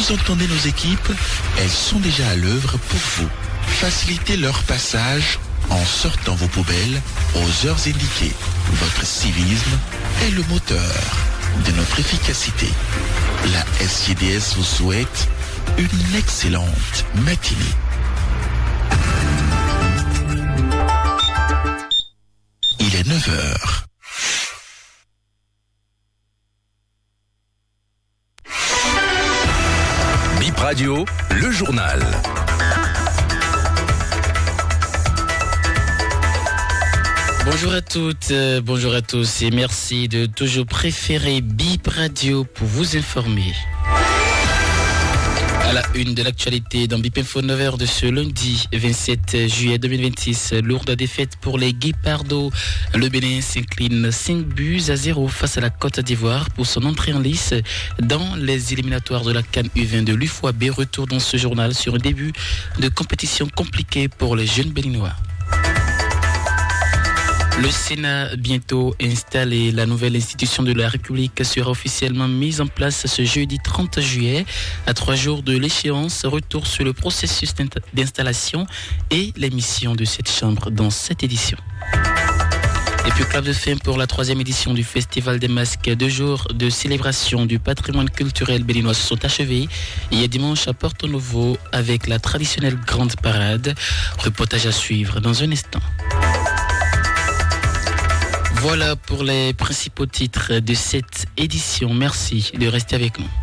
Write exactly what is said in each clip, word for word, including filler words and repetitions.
Vous entendez nos équipes? Elles sont déjà à l'œuvre pour vous. Facilitez leur passage en sortant vos poubelles aux heures indiquées. Votre civisme est le moteur de notre efficacité. La S G D S vous souhaite une excellente matinée. Il est neuf heures. Bip Radio, le journal. Bonjour à toutes, euh, bonjour à tous et merci de toujours préférer Bip Radio pour vous informer. À la une de l'actualité dans Bip Info neuf heures de ce lundi vingt-sept juillet deux mille vingt-six, lourde défaite pour les Guépardos. Le Bénin s'incline cinq buts à zéro face à la Côte d'Ivoire pour son entrée en lice dans les éliminatoires de la CAN U vingt de l'U F O A B. Retour dans ce journal sur un début de compétition compliqué pour les jeunes béninois. Le Sénat, bientôt installé, la nouvelle institution de la République sera officiellement mise en place ce jeudi trente juillet. À trois jours de l'échéance, retour sur le processus d'installation et les missions de cette chambre dans cette édition. Et puis, clap de fin pour la troisième édition du Festival des Masques. Deux jours de célébration du patrimoine culturel béninois se sont achevés hier dimanche à Porto Novo avec la traditionnelle grande parade. Reportage à suivre dans un instant. Voilà pour les principaux titres de cette édition. Merci de rester avec nous.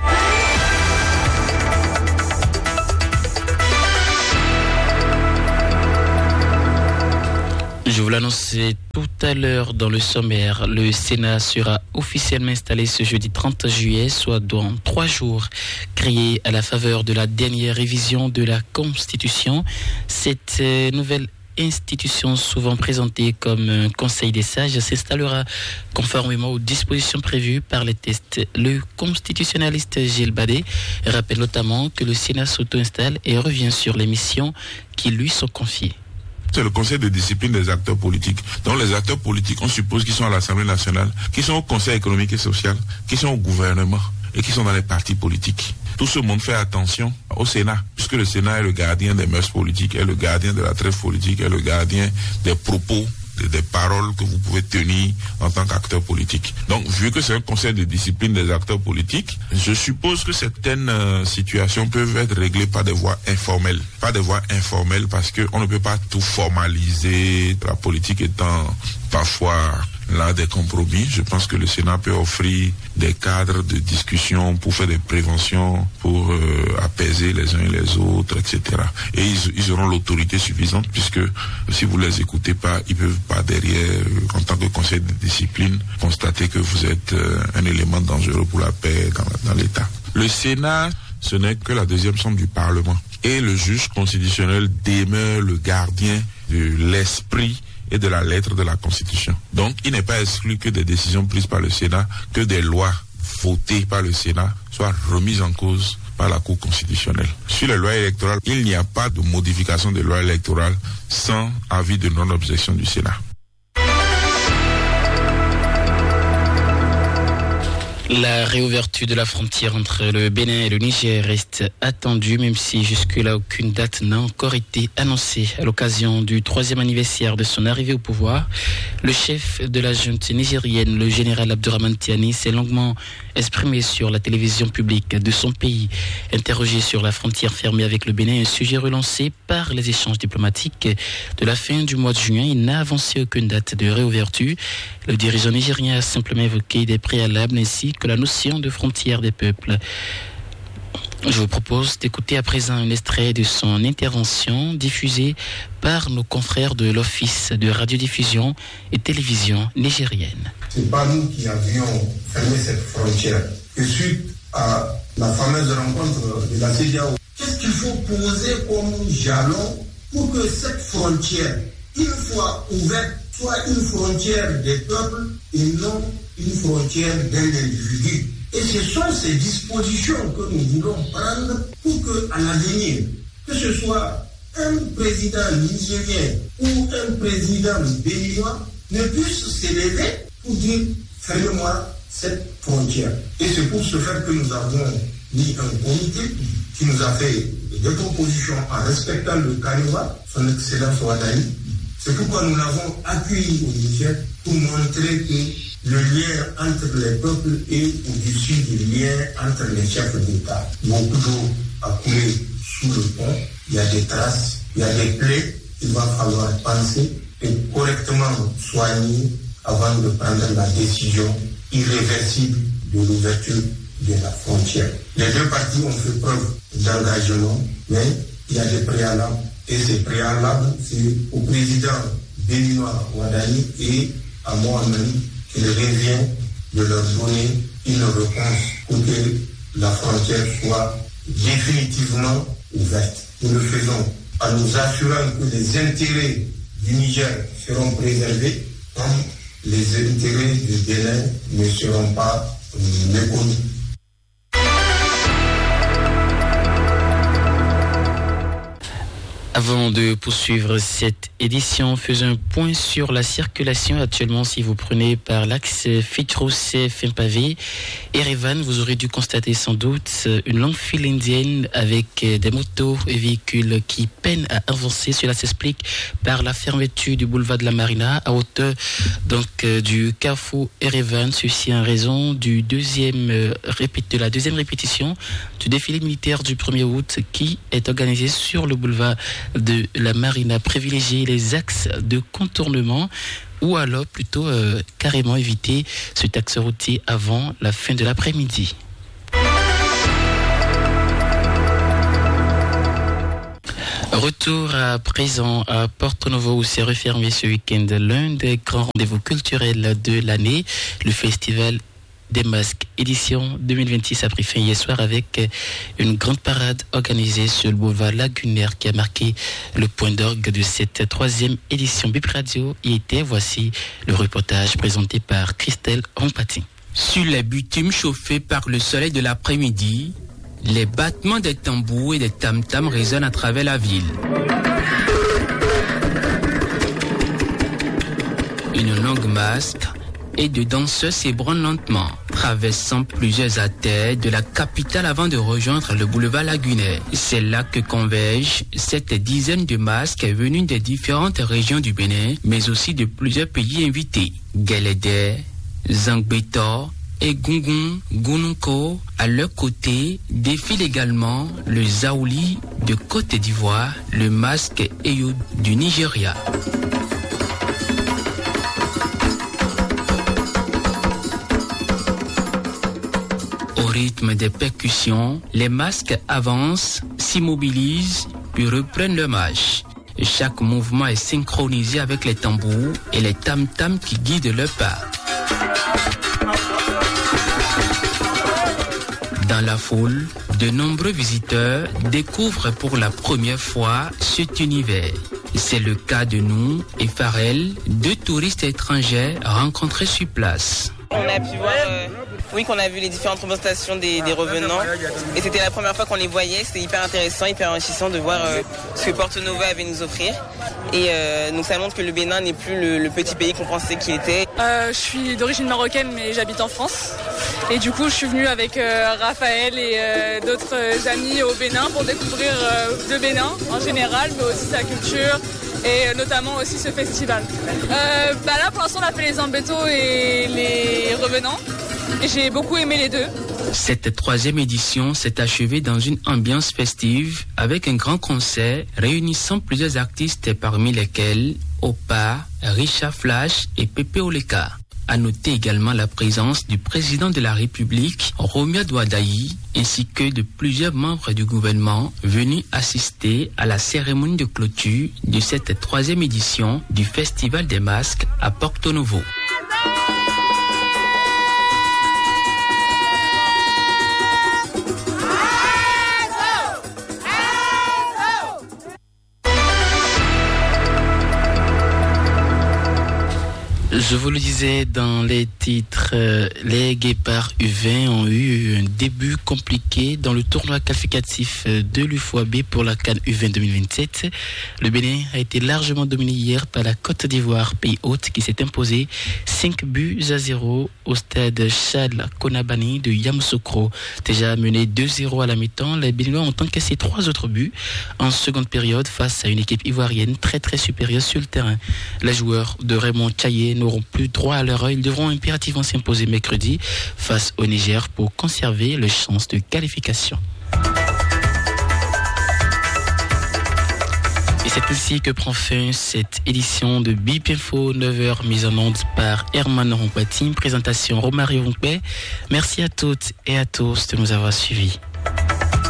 Je vous l'annonçais tout à l'heure dans le sommaire, le Sénat sera officiellement installé ce jeudi trente juillet, soit dans trois jours. Créé à la faveur de la dernière révision de la Constitution, cette nouvelle institution souvent présentée comme un conseil des sages s'installera conformément aux dispositions prévues par les tests. Le constitutionnaliste Gilles Badé rappelle notamment que le Sénat s'auto-installe et revient sur les missions qui lui sont confiées. C'est le conseil de discipline des acteurs politiques. Donc les acteurs politiques, on suppose qu'ils sont à l'Assemblée nationale, qu'ils sont au conseil économique et social, qu'ils sont au gouvernement et qu'ils sont dans les partis politiques. Tout ce monde fait attention au Sénat, puisque le Sénat est le gardien des mœurs politiques, est le gardien de la trêve politique, est le gardien des propos, des, des paroles que vous pouvez tenir en tant qu'acteur politique. Donc, vu que c'est un conseil de discipline des acteurs politiques, je suppose que certaines euh, situations peuvent être réglées par des voies informelles. Pas des voies informelles parce qu'on ne peut pas tout formaliser, la politique étant parfois là des compromis. Je pense que le Sénat peut offrir des cadres de discussion pour faire des préventions, pour euh, apaiser les uns et les autres, et cetera. Et ils, ils auront l'autorité suffisante puisque si vous les écoutez pas, ils peuvent pas derrière, euh, en tant que conseil de discipline, constater que vous êtes euh, un élément dangereux pour la paix dans, dans l'État. Le Sénat, ce n'est que la deuxième chambre du Parlement. Et le juge constitutionnel demeure le gardien de l'esprit et de la lettre de la Constitution. Donc, il n'est pas exclu que des décisions prises par le Sénat, que des lois votées par le Sénat soient remises en cause par la Cour constitutionnelle. Sur les lois électorales, il n'y a pas de modification des lois électorales sans avis de non-objection du Sénat. La réouverture de la frontière entre le Bénin et le Niger reste attendue, même si jusque-là aucune date n'a encore été annoncée. À l'occasion du troisième anniversaire de son arrivée au pouvoir, le chef de la junte nigérienne, le général Abdourahmane Tiani, s'est longuement exprimé sur la télévision publique de son pays. Interrogé sur la frontière fermée avec le Bénin, un sujet relancé par les échanges diplomatiques de la fin du mois de juin, il n'a avancé aucune date de réouverture. Le dirigeant nigérien a simplement évoqué des préalables ainsi que la notion de frontière des peuples. Je vous propose d'écouter à présent un extrait de son intervention diffusée par nos confrères de l'Office de radiodiffusion et télévision nigérienne. Ce n'est pas nous qui avions fermé cette frontière. Et suite à la fameuse rencontre de la C E D E A O, qu'est-ce qu'il faut poser comme jalon pour que cette frontière, une fois ouverte, soit une frontière des peuples et non une frontière d'un individu. Et ce sont ces dispositions que nous voulons prendre pour qu'à l'avenir, que ce soit un président nigérien ou un président béninois, ne puisse s'élever pour dire « fermez-moi cette frontière ». Et c'est pour ce faire que nous avons mis un comité qui nous a fait des propositions en respectant le Karewa, son Excellence Ouadani. C'est pourquoi nous l'avons accueilli au Niger pour montrer que le lien entre les peuples est au-dessus du lien entre les chefs d'État. Beaucoup d'eau a coulé sous le pont, il y a des traces, il y a des plaies qu'il va falloir penser et correctement soigner avant de prendre la décision irréversible de l'ouverture de la frontière. Les deux parties ont fait preuve d'engagement, mais il y a des préalables. Et ces préalables, c'est au président béninois Ouadani et à moi-même qu'il revient de leur donner une réponse pour que la frontière soit définitivement ouverte. Nous le faisons en nous assurant que les intérêts du Niger seront préservés, comme les intérêts du Bénin ne seront pas méconnus. Avant de poursuivre cette édition, faisons un point sur la circulation. Actuellement, si vous prenez par l'axe Fitros-Finpavé, Erevan, vous aurez dû constater sans doute une longue file indienne avec des motos et véhicules qui peinent à avancer. Cela s'explique par la fermeture du boulevard de la Marina à hauteur donc du carrefour Erevan. Ceci en raison du deuxième, de la deuxième répétition du défilé militaire du premier août qui est organisé sur le boulevard de la Marina. Privilégier les axes de contournement ou alors plutôt euh, carrément éviter cet axe routier avant la fin de l'après-midi. Retour à présent à Porto Novo où s'est refermé ce week-end l'un des grands rendez-vous culturels de l'année, le festival des masques édition deux mille vingt-six a pris fin hier soir avec une grande parade organisée sur le boulevard Lagunaire qui a marqué le point d'orgue de cette troisième édition. Bip Radio y était. Voici le reportage présenté par Christelle Rompati. Sur les bitumes chauffés par le soleil de l'après-midi, les battements des tambours et des tam-tams résonnent à travers la ville. Une longue masque et de danseurs s'ébranlent lentement, traversant plusieurs artères de la capitale avant de rejoindre le boulevard Lagunaire. C'est là que convergent cette dizaine de masques venus des différentes régions du Bénin, mais aussi de plusieurs pays invités. Guélédé, Zangbetor et Gungun Gununko. À leur côté, défile également le Zaouli de Côte d'Ivoire, le masque Eyo du Nigeria. Au rythme des percussions, les masques avancent, s'immobilisent, puis reprennent leur marche. Chaque mouvement est synchronisé avec les tambours et les tam-tams qui guident leur pas. Dans la foule, de nombreux visiteurs découvrent pour la première fois cet univers. C'est le cas de nous et Farel, deux touristes étrangers rencontrés sur place. On a pu voir, euh, oui, qu'on a vu les différentes représentations des, des revenants et c'était la première fois qu'on les voyait. C'était hyper intéressant, hyper enrichissant de voir euh, ce que Porto Novo avait nous offrir. Et euh, donc ça montre que le Bénin n'est plus le, le petit pays qu'on pensait qu'il était. Euh, je suis d'origine marocaine mais j'habite en France. Et du coup je suis venue avec euh, Raphaël et euh, d'autres euh, amis au Bénin pour découvrir euh, le Bénin en général, mais aussi sa culture et euh, notamment aussi ce festival. Euh, bah là pour l'instant on a fait les Zambetto et les revenants. Et j'ai beaucoup aimé les deux. Cette troisième édition s'est achevée dans une ambiance festive avec un grand concert réunissant plusieurs artistes parmi lesquels Opa, Richard Flash et Pepe Oleka. À noter également la présence du président de la République, Romia Douadaï, ainsi que de plusieurs membres du gouvernement venus assister à la cérémonie de clôture de cette troisième édition du Festival des masques à Porto Novo. Je vous le disais dans les titres, euh, les Guépards U vingt ont eu un début compliqué dans le tournoi qualificatif de l'U F O A B pour la CAN U vingt deux mille vingt-sept. Le Bénin a été largement dominé hier par la Côte d'Ivoire, pays hôte, qui s'est imposé cinq buts à zéro au stade Charles Konabani de Yamoussoukro. Déjà mené deux zéro à la mi-temps, les Béninois ont encaissé trois autres buts en seconde période face à une équipe ivoirienne très très supérieure sur le terrain. Les joueurs de Raymond Tchaye n'auront plus droit à l'erreur. Ils devront impérativement s'imposer mercredi face au Niger pour conserver les chances de qualification. Et c'est ainsi que prend fin cette édition de B I P Info, neuf heures mise en onde par Herman Rompati, présentation Romario Rompé. Merci à toutes et à tous de nous avoir suivis.